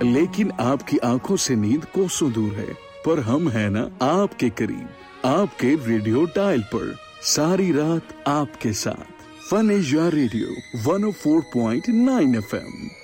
लेकिन आपकी आंखों से नींद कोसों दूर है, पर हम है ना आपके करीब, आपके रेडियो डायल पर, सारी रात आपके साथ। Fun is your radio 104.9 FM।